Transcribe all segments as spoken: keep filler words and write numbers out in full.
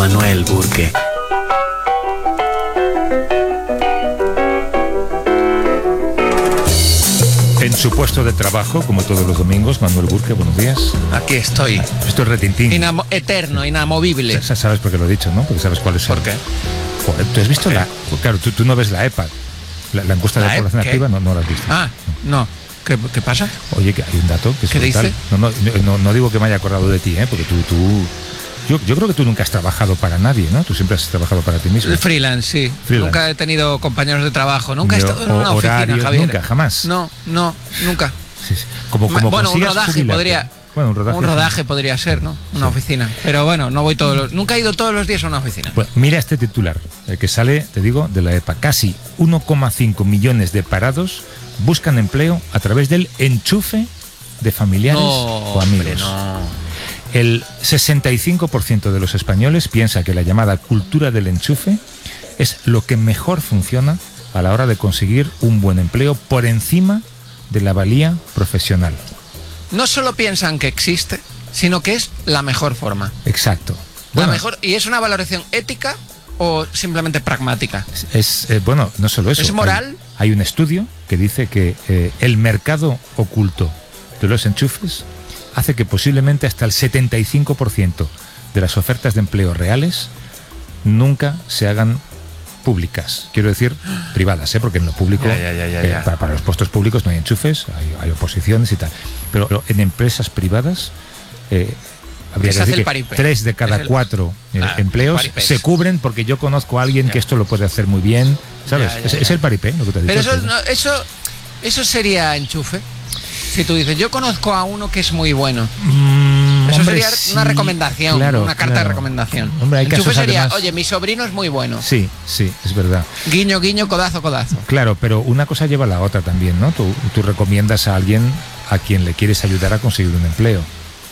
Manuel Burke. En su puesto de trabajo, como todos los domingos, Manuel Burke, buenos días. Aquí estoy. Esto es retintín. Inamo- eterno, inamovible. Ya sabes por qué lo he dicho, ¿no? Porque sabes cuáles son. ¿Por qué? Joder, ¿tú has visto la...? Claro, tú, tú no ves la EPA. La, la encuesta de ¿La la población E P? activa no, no la has visto. Ah, no. ¿Qué, qué pasa? Oye, que hay un dato que es ¿Qué brutal. dice? No, no, no, no digo que me haya acordado de ti, ¿eh? Porque tú... tú yo, yo creo que tú nunca has trabajado para nadie, ¿no? Tú siempre has trabajado para ti mismo. El freelance, sí. Freelance. Nunca he tenido compañeros de trabajo. Nunca he Yo- estado en una o- oficina, horarios, Javier. nunca, jamás. No, no, nunca. Sí, sí. Como, Ma- como bueno, un consigas rodaje jubilarte. podría... Bueno, un rodaje. Un rodaje podría ser, ¿no? Una Sí. oficina. Pero bueno, no voy todos los... Nunca he ido todos los días a una oficina. Bueno, mira este titular, el que sale, te digo, de la EPA. Casi uno coma cinco millones de parados buscan empleo a través del enchufe de familiares No, o amigos. hombre, no. El sesenta y cinco por ciento de los españoles piensa que la llamada cultura del enchufe es lo que mejor funciona a la hora de conseguir un buen empleo por encima de la valía profesional. No solo piensan que existe, sino que es la mejor forma. Exacto. La Bueno, mejor... ¿Y es una valoración ética o simplemente pragmática? Es, eh, bueno, no solo eso. ¿Es moral? Hay, hay un estudio que dice que eh, el mercado oculto de los enchufes hace que posiblemente hasta el setenta y cinco por ciento de las ofertas de empleo reales nunca se hagan públicas. Quiero decir, privadas, ¿eh? Porque en lo público, Ya, ya, ya, ya, eh, ya. para, para los puestos públicos no hay enchufes, hay, hay oposiciones y tal. Pero, pero en empresas privadas... Eh, habría Se que hace decir el que paripé. tres de cada Es el- cuatro eh, Ah, empleos paripés. se cubren porque yo conozco a alguien Ya. que esto lo puede hacer muy bien, ¿sabes? Ya, ya, es, ya. es el paripé, lo que te he dicho. Pero eso, sí. no, eso, eso sería enchufe. Si tú dices, yo conozco a uno que es muy bueno. Mm, Eso hombre, sería sí, una recomendación, claro, una carta claro. de recomendación. Hombre, hay Enchufe casos sería, además- oye, mi sobrino es muy bueno. Sí, sí, es verdad. Guiño, guiño, codazo, codazo. Claro, pero una cosa lleva a la otra también, ¿no? Tú, tú recomiendas a alguien a quien le quieres ayudar a conseguir un empleo.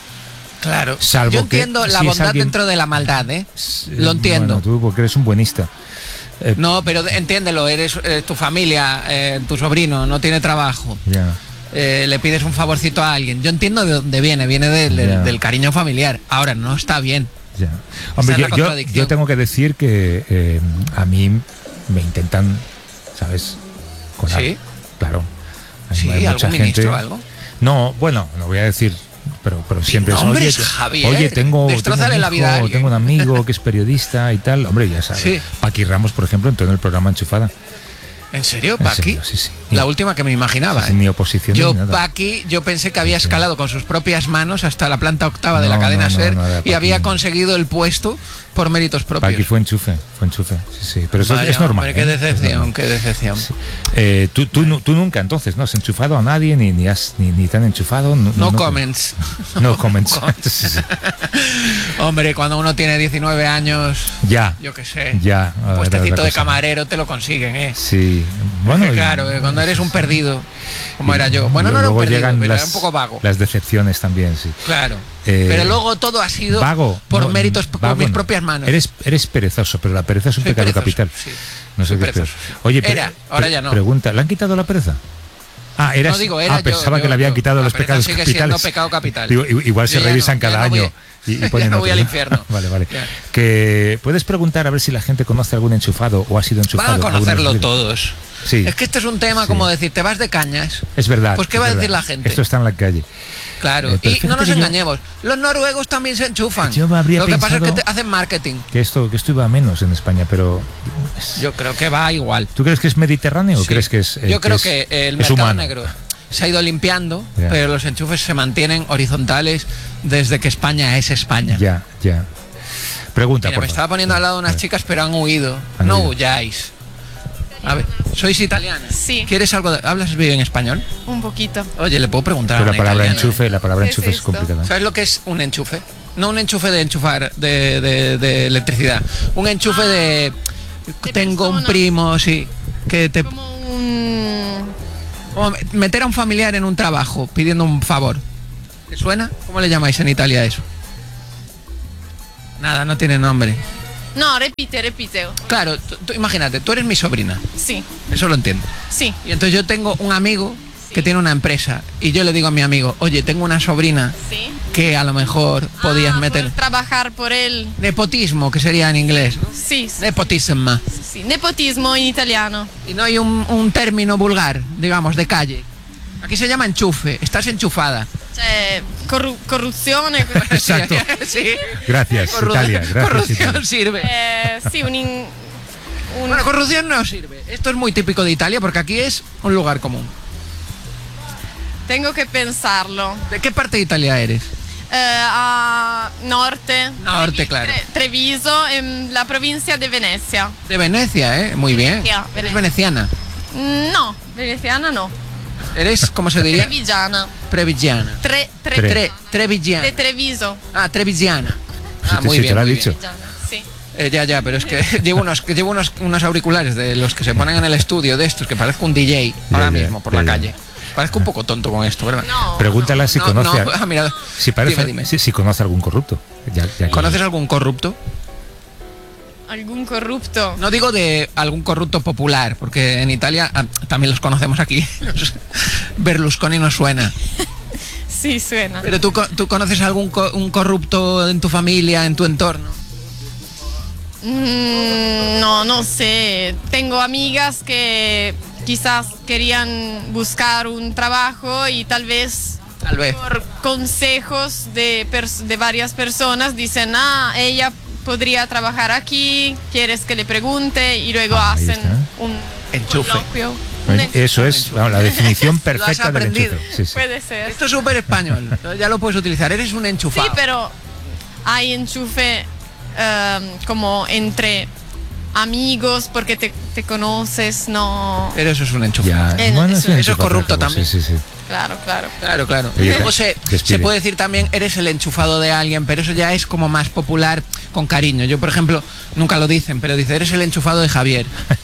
Claro. Salvo yo que entiendo la si es bondad alguien- dentro de la maldad, ¿eh? Eh, Lo entiendo. Bueno, tú porque eres un buenista. Eh, No, pero entiéndelo, eres eh, tu familia, eh, tu sobrino, no tiene trabajo. Ya. Eh, le pides un favorcito a alguien. Yo entiendo de dónde viene, viene del, del- Ya. del cariño familiar. Ahora, no está bien. Ya. Hombre, es la yo, yo, contradicción. yo tengo que decir que eh, a mí me intentan, ¿sabes? Colar. ¿Sí? Claro. Hay- Sí, hay mucha algún ministro gente- o algo. No, bueno, no voy a decir, pero, pero siempre es, nombres, oye, Javier, oye, tengo, tengo, destrózale un la vida a hijo, alguien. tengo un amigo que es periodista y tal. Hombre, ya sabes. Sí. Paqui Ramos, por ejemplo, entró en el programa Enchufada. ¿En serio, En Paqui? serio, sí, sí. La última que me imaginaba. Sin ¿eh? ni oposición Yo, ni nada. Paqui, yo pensé que había escalado con sus propias manos hasta la planta octava de la No, cadena no, no, SER no era y Paqui. había conseguido el puesto por méritos propios. Paqui fue enchufe, fue enchufe. Sí, sí. Pero eso Vaya, es normal. hombre, qué ¿eh? Es decepción, normal. qué decepción. Sí. Eh, tú, tú, nu- tú nunca entonces no has enchufado a nadie ni, ni, has, ni, ni te han enchufado. No, No no- comments. No comments. Sí, sí. Hombre, cuando uno tiene diecinueve años, Ya. yo qué sé, Ya. un era puestecito otra de cosa. camarero te lo consiguen, ¿eh? Sí. Bueno, Que y- claro, eh, cuando eres un perdido, como y era yo. Bueno, no era un luego perdido, llegan pero las, era un poco vago. las decepciones también, sí. Claro. Eh, pero luego todo ha sido Vago. por no, méritos, por vago mis no. propias manos. Eres, eres perezoso, pero la pereza es un Soy pecado perezoso, capital. sí. No sé Soy qué es peor. perezoso, sí. Oye, pre- Era, ahora pre- ya no. Pregunta, ¿le han quitado la pereza? Ah, eras, No digo, era ah, yo, pensaba yo, que le habían yo. quitado La los pereza pecados sigue capitales. siendo pecado capital. Digo, i- igual se Yo ya revisan no, ya cada no voy- año. y, y ya ponen no otro, voy al infierno. Vale, vale. Ya. Que puedes preguntar a ver si la gente conoce algún enchufado o ha sido enchufado. Van a alguna conocerlo vez. todos. Sí. Es que este es un tema Sí. como decir, te vas de cañas. Es verdad. Pues, ¿qué es va a decir verdad. la gente? Esto está en la calle. Claro, Eh, pero y no fíjate nos que yo- engañemos, los noruegos también se enchufan. Yo me habría Lo que pasa es que pensado- te hacen marketing. Que esto, que esto iba a menos en España, pero. Yo creo que va igual. ¿Tú crees que es mediterráneo o Sí. crees que es.? eh, Yo creo es- que el es mercado humano? negro se ha ido limpiando, Ya. pero los enchufes se mantienen horizontales desde que España es España. Ya, ya. Pregunta, Mira, por me favor. estaba poniendo al lado A unas ver. chicas, pero han huido. Han no huido. huyáis. A ver, ¿sois italiana? Sí. ¿Quieres algo de... ¿Hablas bien español? Un poquito. Oye, le puedo preguntar Pero a la una palabra italiana? enchufe, la palabra ¿Qué es enchufe es, esto? complicada. ¿Sabes lo que es un enchufe? No un enchufe de enchufar de, de- de electricidad. Un enchufe de... De Tengo un persona. primo, sí, que te... Como un... Como meter a un familiar en un trabajo pidiendo un favor. ¿Te suena? ¿Cómo le llamáis en Italia eso? Nada, no tiene nombre. No, repite, repite. Claro, tú- tú imagínate, tú eres mi sobrina, Sí, eso lo entiendo. sí. Y entonces yo tengo un amigo que tiene una empresa y yo le digo a mi amigo, oye, tengo una sobrina Sí. que a lo mejor podías Ah, meter... por trabajar por él. Nepotismo, que sería en inglés, ¿no? Sí, sí, Nepotismo. sí. Nepotismo en italiano. Y no hay un, un término vulgar, digamos, de calle. Aquí se llama enchufe, estás enchufada. Cioè, corru- corruzione. Exacto. Sí. Gracias, Corru- Italia. Gracias, corrupción Italia. sirve. Eh, sí, un, in- un- Bueno, corrupción no sirve. Esto es muy típico de Italia porque aquí es un lugar común. Tengo que pensarlo. ¿De qué parte de Italia eres? Eh, a norte. Norte, Trevi- claro. Tre- Treviso, en la provincia de Venecia. De Venecia, ¿eh? Muy bien. Venecia, Eres Venecia. veneciana. Mm, No, veneciana no. Eres, ¿cómo se diría? Trevigiana. Trevigiana. Tre, tre, Tre. Tre, Trevigiana. De Treviso. Ah, Trevigiana. Sí, Ah, te- muy sí, bien, te lo ha muy dicho. bien. Trevigiana, sí. Eh, ya, ya, pero es que llevo unos, que llevo unos, unos auriculares de los que se ponen en el estudio de estos, que parezco un D J ahora Ya, ya, mismo por ya, la ya. calle. Parezco un poco tonto con esto, ¿verdad? No. Pregúntale si No, conoce. no, a- ah, mira, si, parece, dime, dime. Si, si conoce algún corrupto. Ya- ya que- ¿Conoces algún corrupto? Algún corrupto. No digo de algún corrupto popular, porque en Italia ah, también los conocemos aquí. Berlusconi no suena. Sí, suena. Pero tú, co- tú conoces algún co- un corrupto en tu familia, en tu entorno. Mm, no, no sé. Tengo amigas que quizás querían buscar un trabajo y tal vez Tal vez. por consejos de, pers- de varias personas dicen, ah, ella podría trabajar aquí, quieres que le pregunte y luego Ah, ahí hacen está. un Enchufe. coloquio. Un Bueno, enchufe. Eso es vamos, la definición Lo has perfecta del aprendido. enchufe. Sí, sí. Puede ser. Esto es súper español. Ya lo puedes utilizar. Eres un Sí, enchufado. pero hay enchufe em, como entre amigos porque te, te conoces, no. Pero eso es un enchufe. Ya, Eh, bueno, eso- un eso es enchufe, corrupto pero también. Sí, sí, sí. Claro, claro. Claro, claro. Oye, Luego te- se, despide. se puede decir también, eres el enchufado de alguien, pero eso ya es como más popular con cariño. Yo, por ejemplo, nunca lo dicen, pero dice, eres el enchufado de Javier,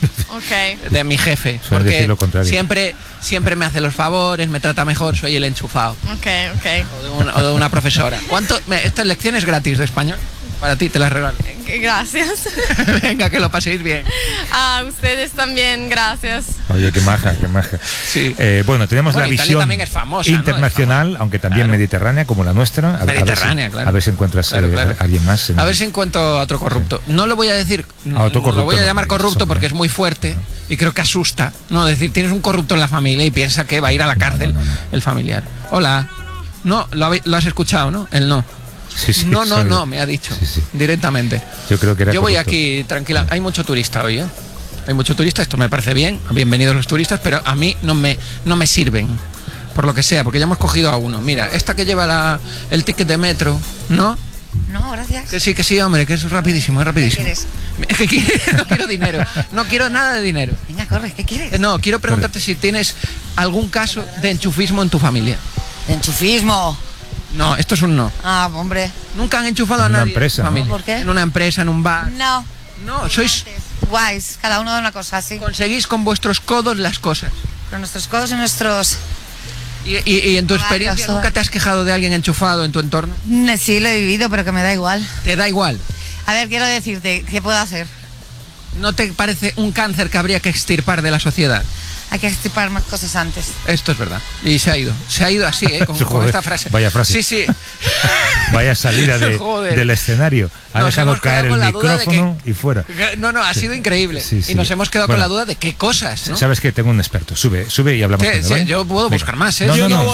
Ok. de mi jefe. Suele Porque decir lo contrario. siempre, siempre me hace los favores, me trata mejor, soy el enchufado. Ok, ok. O de, un- o de una profesora. ¿Cuánto? me- Esta lección es gratis de español. Para ti, te las regalo. Gracias. Venga, que lo paséis bien. A ustedes también, gracias. Oye, qué maja, qué maja. Sí. Eh, bueno, tenemos Bueno, la Italia visión también es famosa, ¿no? internacional, Es famosa. aunque también Claro. mediterránea, como la nuestra. A, ver- Mediterránea, a ver si, claro. A ver si encuentras Claro, eh, claro. a alguien más. en- A ver si encuentro a otro corrupto. No lo voy a decir, A otro corrupto lo voy a no, llamar eso, corrupto hombre. porque es muy fuerte y creo que asusta. No, decir, tienes un corrupto en la familia y piensa que va a ir a la cárcel no, no, no. el familiar. Hola. No, lo, habe- lo has escuchado, ¿no? El no. Sí, sí, no, no, sabe. no, me ha dicho Sí, sí. directamente. Yo creo que era Yo voy corrupto. aquí tranquila. Hay mucho turista hoy, ¿eh? Hay mucho turista, esto me parece bien. Bienvenidos los turistas, pero a mí no me, no me sirven. Por lo que sea, porque ya hemos cogido a uno. Mira, esta que lleva la- el ticket de metro, ¿no? No, gracias. Que sí, que sí, hombre, que es rapidísimo, es rapidísimo. ¿Qué ¿Qué quieres? No quiero dinero. No quiero nada de dinero. Venga, corre, ¿qué quieres? Eh, No, quiero preguntarte si tienes algún caso de enchufismo en tu familia. Enchufismo. No, esto es un no. Ah, hombre. Nunca han enchufado a En una nadie empresa, en tu ¿no? familia. ¿Por qué? En una empresa, en un bar. No. No, sois Guays, cada uno de una cosa así. conseguís con vuestros codos las cosas. Con nuestros codos y nuestros... Y, y- y en tu Vaya, experiencia, soy- ¿nunca te has quejado de alguien enchufado en tu entorno? Mm, Sí, lo he vivido, pero que me da igual. Te da igual. A ver, quiero decirte, ¿qué puedo hacer? ¿No te parece un cáncer que habría que extirpar de la sociedad? Hay que extirpar más cosas antes. Esto es verdad. Y se ha ido. Se ha ido así, ¿eh? Con, con Joder, esta frase. vaya frase. Sí, sí. Vaya salida de- Joder. del escenario. Ha Nos dejado hemos quedado caer el con la duda de micrófono y fuera. No, no, ha sido increíble. Sí, sí. Y nos hemos quedado Bueno. con la duda de qué cosas, ¿no? Sabes que tengo un experto. Sube, sube y hablamos Sí, con él. sí, ¿vale? yo puedo Venga. buscar más, ¿eh? No, Yo no, no no.